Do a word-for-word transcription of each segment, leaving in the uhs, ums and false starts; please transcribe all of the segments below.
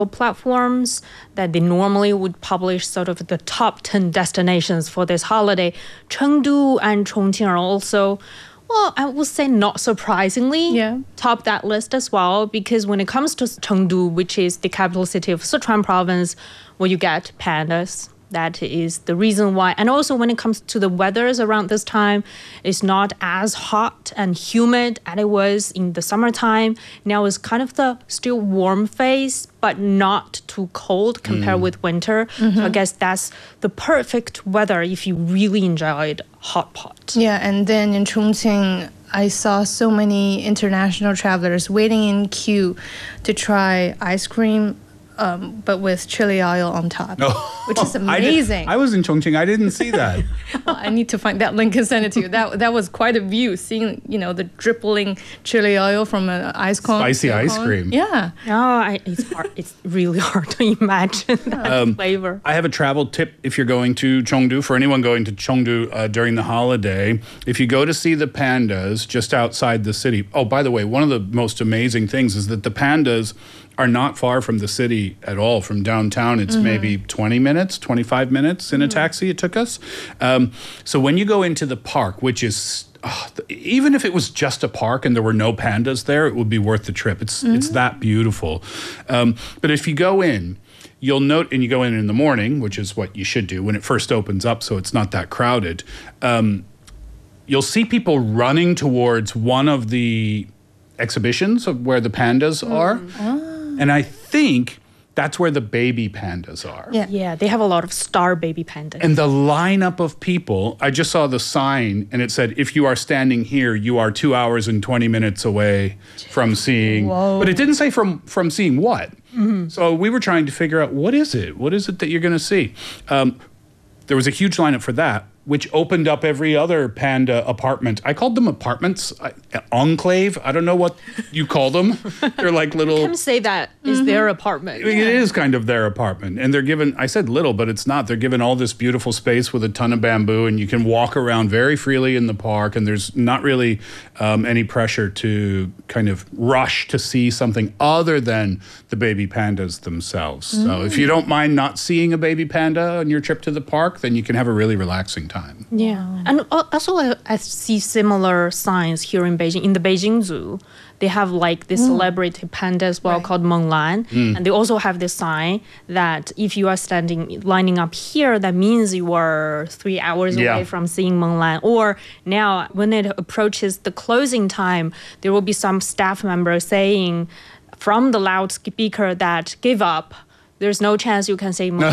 platforms that they normally would publish sort of the top ten destinations for this holiday. Chengdu and Chongqing are also, well, I would say not surprisingly, yeah. top that list as well, because when it comes to Chengdu, which is the capital city of Sichuan province, well, you get pandas. That is the reason why. And also when it comes to the weathers around this time, it's not as hot and humid as it was in the summertime. Now it's kind of the still warm phase, but not too cold compared mm. with winter. Mm-hmm. So I guess that's the perfect weather if you really enjoyed hot pot. Yeah, and then in Chongqing, I saw so many international travelers waiting in queue to try ice cream. Um, but with chili oil on top, oh, which is amazing. I, I was in Chongqing. I didn't see that. Well, I need to find that link and send it to you. That that was quite a view, seeing, you know, the dripping chili oil from an ice cone. Spicy ice cone. cream. Yeah. No, I, it's hard. It's really hard to imagine that um, flavor. I have a travel tip if you're going to Chengdu, for anyone going to Chengdu uh, during the holiday. If you go to see the pandas just outside the city. Oh, by the way, one of the most amazing things is that the pandas are not far from the city at all. From downtown, it's mm-hmm. maybe twenty minutes, twenty-five minutes in a taxi it took us. Um, so when you go into the park, which is, oh, even if it was just a park and there were no pandas there, it would be worth the trip. It's mm-hmm. it's that beautiful. Um, but if you go in, you'll note, and you go in in the morning, which is what you should do when it first opens up so it's not that crowded, um, you'll see people running towards one of the exhibitions of where the pandas mm. are. Oh. And I think that's where the baby pandas are. Yeah. yeah, they have a lot of star baby pandas. And the lineup of people, I just saw the sign and it said, if you are standing here, you are two hours and twenty minutes away from seeing. Whoa. But it didn't say from, from seeing what. Mm-hmm. So we were trying to figure out, what is it? What is it that you're going to see? Um, there was a huge lineup for that, which opened up every other panda apartment. I called them apartments, I, enclave. I don't know what you call them. They're like little... You can say that is mm-hmm. their apartment. I mean, yeah. It is kind of their apartment. And they're given, I said little, but it's not. They're given all this beautiful space with a ton of bamboo, and you can walk around very freely in the park, and there's not really um, any pressure to kind of rush to see something other than the baby pandas themselves. Mm. So if you don't mind not seeing a baby panda on your trip to the park, then you can have a really relaxing time. Yeah. And also I, I see similar signs here in Beijing. In the Beijing Zoo, they have like this mm. celebrity panda as well right. called Menglan. Mm. And they also have this sign that if you are standing, lining up here, that means you are three hours yeah. away from seeing Menglan. Or now when it approaches the closing time, there will be some staff member saying from the loudspeaker that give up. There's no chance you can say more.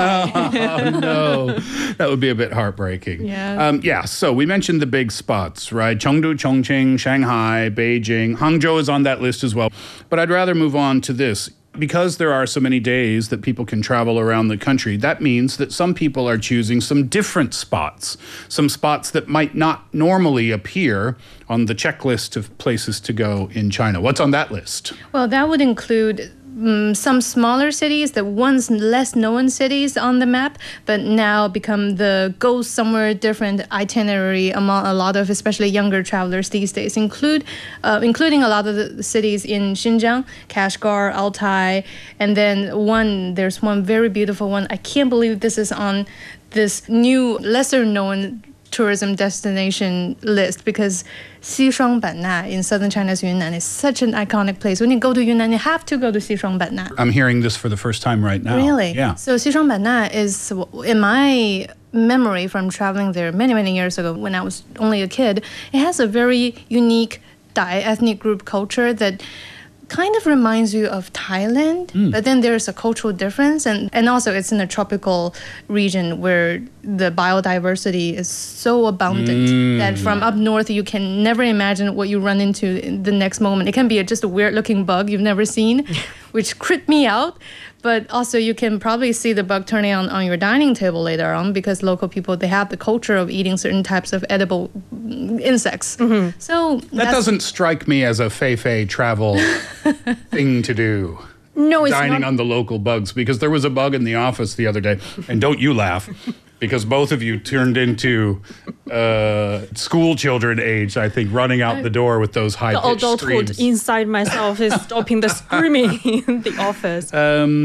Oh, no. That would be a bit heartbreaking. Yeah. Um, yeah, so we mentioned the big spots, right? Chengdu, Chongqing, Shanghai, Beijing. Hangzhou is on that list as well. But I'd rather move on to this. Because there are so many days that people can travel around the country, that means that some people are choosing some different spots, some spots that might not normally appear on the checklist of places to go in China. What's on that list? Well, that would include Um, some smaller cities that once less known cities on the map, but now become the go somewhere different itinerary among a lot of especially younger travelers these days, include uh, including a lot of the cities in Xinjiang, Kashgar, Altai, and then one, there's one very beautiful one. I can't believe this is on this new lesser known tourism destination list, because Xishuangbanna in southern China's Yunnan is such an iconic place. When you go to Yunnan, you have to go to Xishuangbanna. I'm hearing this for the first time right now. Really? Yeah. So Xishuangbanna is, in my memory from traveling there many, many years ago when I was only a kid, it has a very unique Dai-ethnic group culture that kind of reminds you of Thailand, mm. but then there's a cultural difference. And, and also it's in a tropical region where the biodiversity is so abundant mm. that from up north, you can never imagine what you run into in the next moment. It can be a, just a weird looking bug you've never seen, which creeped me out. But also you can probably see the bug turning on, on your dining table later on, because local people, they have the culture of eating certain types of edible insects. Mm-hmm. So that doesn't strike me as a fei-fei travel thing to do. No, it's Dining not. on the local bugs, because there was a bug in the office the other day, and don't you laugh, because both of you turned into uh, school children age, I think, running out the door with those high-pitched screams. The adulthood inside myself is stopping the screaming in the office. Um,